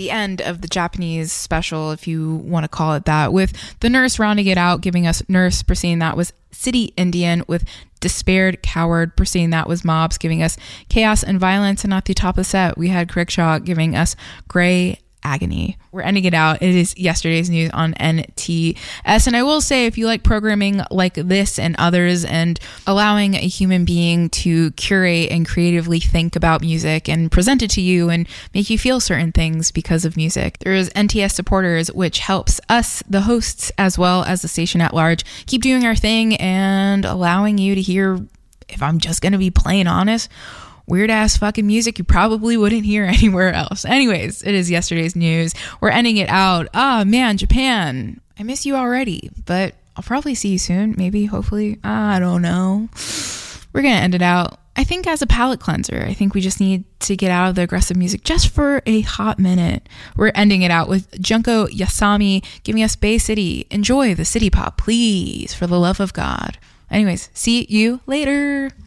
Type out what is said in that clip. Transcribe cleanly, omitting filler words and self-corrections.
the end of the Japanese special, if you want to call it that, with The Nurse rounding it out, giving us Nurse. Preceding that was City Indian with Despaired Coward. Preceding that was Mobs, giving us Chaos and Violence. And at the top of the set, we had Crickshaw giving us Gray Agony. We're ending it out. It is yesterday's news on NTS. And I will say, if you like programming like this and others, and allowing a human being to curate and creatively think about music and present it to you and make you feel certain things because of music, there's NTS Supporters, which helps us, the hosts, as well as the station at large, keep doing our thing and allowing you to hear, if I'm just going to be plain honest, weird ass fucking music you probably wouldn't hear anywhere else. Anyways, it is yesterday's news. We're ending it out. Ah, man, Japan. I miss you already, but I'll probably see you soon. Maybe, hopefully. I don't know. We're going to end it out, I think, as a palate cleanser. I think we just need to get out of the aggressive music just for a hot minute. We're ending it out with Junko Yasami giving us Bay City. Enjoy the city pop, please, for the love of God. Anyways, see you later.